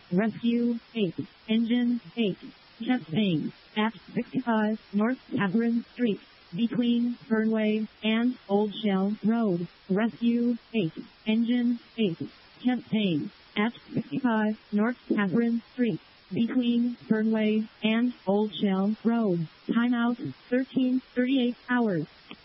Rescue 8. Engine 8. Chest pain at 65 North Catherine Street, between Fernway and Old Shell Road. Rescue 8. Engine 8. Chest pain at 65 North Catherine Street, between Fernway and Old Shell Road. Timeout 13:38 hours.